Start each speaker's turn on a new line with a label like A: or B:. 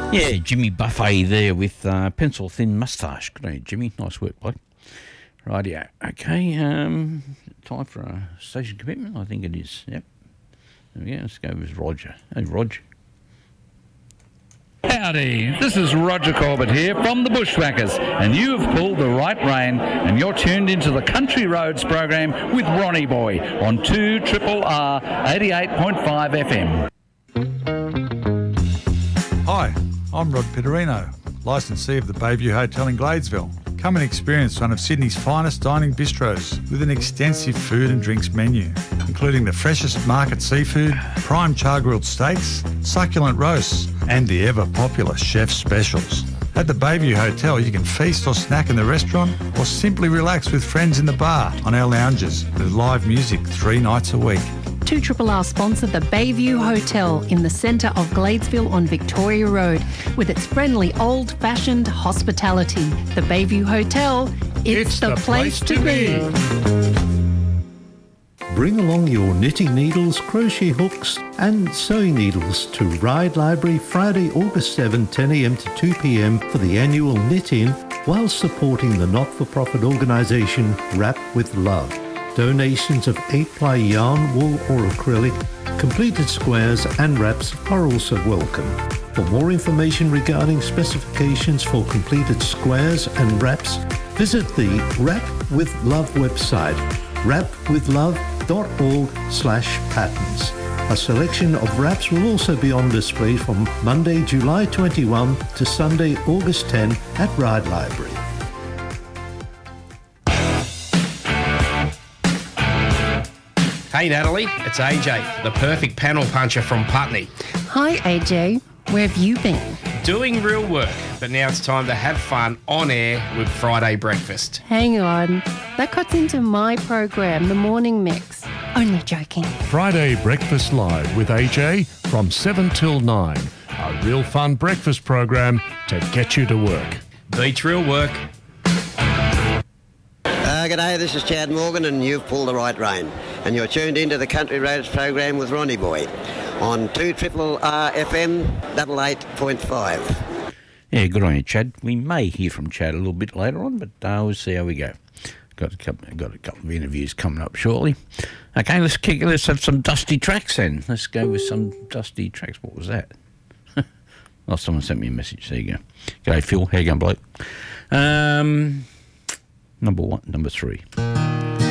A: Yeah, Jimmy Buffet there with pencil thin moustache. Good day, Jimmy. Nice work, bloke. Rightio. Okay, time for a station commitment. I think it is. Yep. There we go. Let's go with Roger. Hey, Rog.
B: Howdy, this is Roger Corbett here from the Bushwhackers, and you have pulled the right rein, and you're tuned into the Country Roads program with Ronnie Boy on 2RRR 88.5 FM.
C: Hi, I'm Rod Pitterino, licensee of the Bayview Hotel in Gladesville. Come and experience one of Sydney's finest dining bistros with an extensive food and drinks menu, including the freshest market seafood, prime char-grilled steaks, succulent roasts, and the ever-popular chef's specials. At the Bayview Hotel, you can feast or snack in the restaurant or simply relax with friends in the bar on our lounges with live music 3 nights a week.
D: 2RRR sponsor the Bayview Hotel in the centre of Gladesville on Victoria Road with its friendly old-fashioned hospitality. The Bayview Hotel, it's the place to be.
E: Bring along your knitting needles, crochet hooks and sewing needles to Ride Library Friday, August 7, 10 a.m. to 2 p.m. for the annual knit-in while supporting the not-for-profit organisation Wrap with Love. Donations of 8-ply yarn, wool or acrylic, completed squares and wraps are also welcome. For more information regarding specifications for completed squares and wraps, visit the Wrap with Love website, wrapwithlove.org/patterns. A selection of wraps will also be on display from Monday, July 21 to Sunday, August 10 at Ride Library.
F: Hey Natalie, it's AJ, the perfect panel puncher from Putney.
D: Hi AJ, where have you been?
F: Doing real work, but now it's time to have fun on air with Friday Breakfast.
D: Hang on, that cuts into my program, The Morning Mix. Only joking.
G: Friday Breakfast Live with AJ from 7 till 9. A real fun breakfast program to get you to work.
F: Beach real work.
H: G'day, this is Chad Morgan and you've pulled the right rein. And you're tuned into the Country Roads program with Ronnie Boy on 2RRR FM 88.5.
A: Yeah, good on you, Chad. We may hear from Chad a little bit later on, but we'll see how we go. Got a couple of interviews coming up shortly. Okay, let's have some dusty tracks then. Let's go with some dusty tracks. What was that? Oh, someone sent me a message. There you go. G'day, Phil. How you going, bloke? Number 3.